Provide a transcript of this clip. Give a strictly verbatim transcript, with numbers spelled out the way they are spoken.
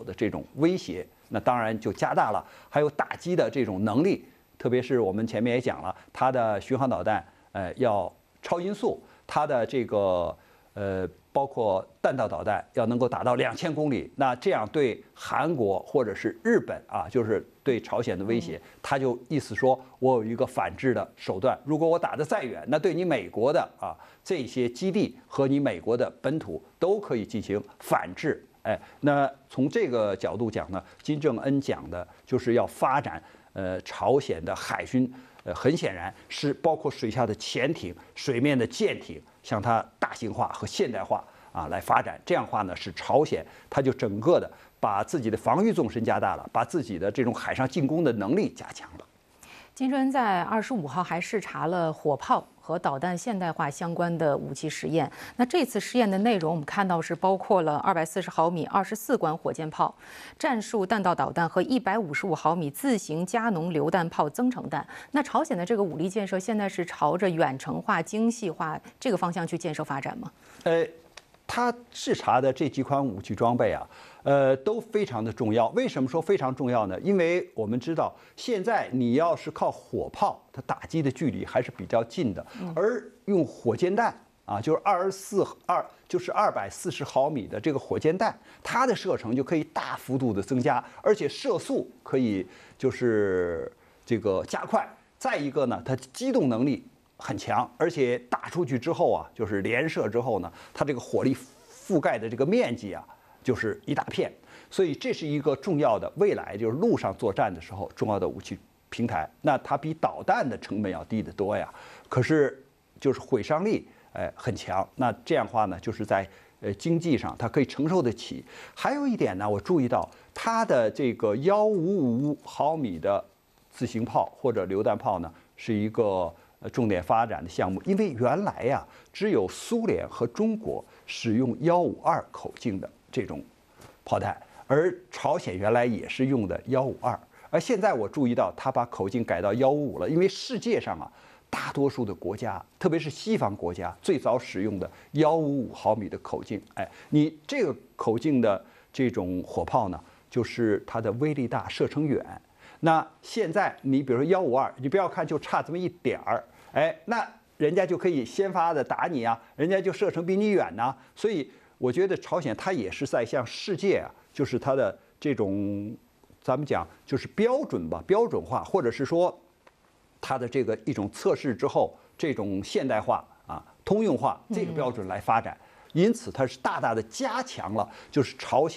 的这种威胁，那当然就加大了，还有打击的这种能力，特别是我们前面也讲了，它的巡航导弹，呃，要超音速，它的这个呃。包括弹道导弹要能够达到两千公里，那这样对韩国或者是日本啊，就是对朝鲜的威胁，他就意思说我有一个反制的手段。如果我打得再远，那对你美国的啊这些基地和你美国的本土都可以进行反制。哎，那从这个角度讲呢，金正恩讲的就是要发展呃朝鲜的海军，呃很显然是包括水下的潜艇、水面的舰艇。向它大型化和现代化啊来发展，这样的话呢，使朝鲜它就整个的把自己的防御纵深加大了，把自己的这种海上进攻的能力加强了。 金正恩在二十五号还视察了火炮和导弹现代化相关的武器实验。那这次试验的内容，我们看到是包括了二百四十毫米二十四管火箭炮、战术弹道导弹和一百五十五毫米自行加农榴弹炮增程弹。那朝鲜的这个武力建设现在是朝着远程化、精细化这个方向去建设发展吗？ 呃，他视察的这几款武器装备啊，呃，都非常的重要。为什么说非常重要呢？因为我们知道，现在你要是靠火炮，它打击的距离还是比较近的，而用火箭弹啊，就是二十四二，就是二百四十毫米的这个火箭弹，它的射程就可以大幅度的增加，而且射速可以就是这个加快。再一个呢，它机动能力很强，而且打出去之后啊，就是连射之后呢，它这个火力覆盖的这个面积啊，就是一大片。所以这是一个重要的未来就是陆上作战的时候重要的武器平台。那它比导弹的成本要低得多呀，可是就是毁伤力哎很强。那这样的话呢，就是在呃经济上它可以承受得起。还有一点呢，我注意到它的这个幺五五毫米的自行炮或者榴弹炮呢，是一个呃重点发展的项目。因为原来呀，只有苏联和中国使用幺五二口径的这种炮弹，而朝鲜原来也是用的幺五二，而现在我注意到他把口径改到幺五五了，因为世界上啊，大多数的国家，特别是西方国家，最早使用的幺五五毫米的口径，哎，你这个口径的这种火炮呢，就是它的威力大，射程远。那现在你比如说幺五二，你不要看就差这么一点儿，哎，那人家就可以先发的打你啊，人家就射程比你远呐、啊，所以。我觉得朝鲜它也是在向世界啊，就是它的这种，咱们讲就是标准吧，标准化，或者是说它的这个一种测试之后，这种现代化啊、通用化这个标准来发展。因此，它是大大的加强了就是朝鲜。